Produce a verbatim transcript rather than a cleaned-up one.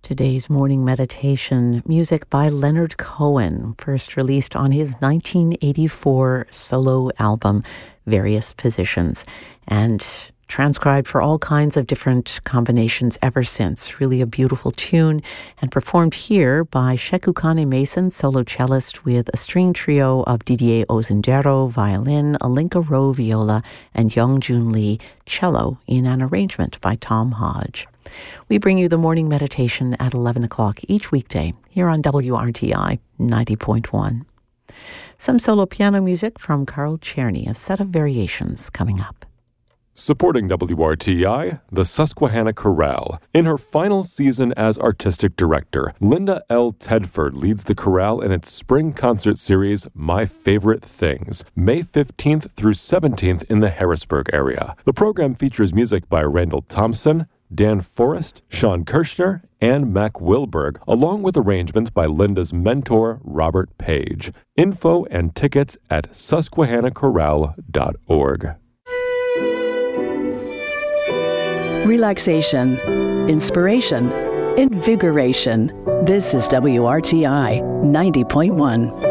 Today's morning meditation, music by Leonard Cohen, first released on his nineteen eighty-four solo album, Various Positions, and transcribed for all kinds of different combinations ever since. Really a beautiful tune, and performed here by Shekukane Mason, solo cellist, with a string trio of Didier Ozendero, violin, Alinka Rowe, viola, and Young-Jun Lee, cello, in an arrangement by Tom Hodge. We bring you the morning meditation at eleven o'clock each weekday here on W R T I ninety point one. Some solo piano music from Carl Czerny, a set of variations coming up. Supporting W R T I, the Susquehanna Chorale. In her final season as artistic director, Linda L. Tedford leads the chorale in its spring concert series, My Favorite Things, May fifteenth through seventeenth in the Harrisburg area. The program features music by Randall Thompson, Dan Forrest, Sean Kirshner, and Mac Wilberg, along with arrangements by Linda's mentor, Robert Page. Info and tickets at susquehanna chorale dot org. Relaxation, inspiration, invigoration. This is W R T I ninety point one.